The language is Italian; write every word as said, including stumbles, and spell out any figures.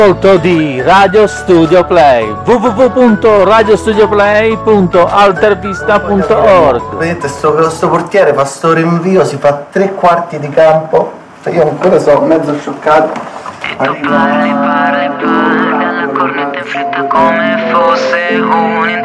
Ascolto di Radio Studio Play w w w punto radio studio play punto altervista punto org. Vedete, sto, sto portiere fa sto rinvio, si fa tre quarti di campo, cioè io ancora sono mezzo scioccato. E tu parli, parli, parli alla cornetta in fretta come fosse un